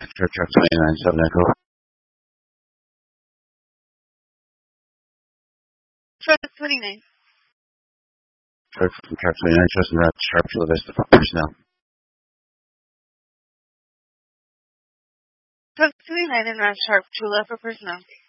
Sharp 29, 7 Echo. Truck 29. Sharp 29, chosen route, Sharp Chula Vista for personnel. Truck 29 en route Sharp Chula for personnel.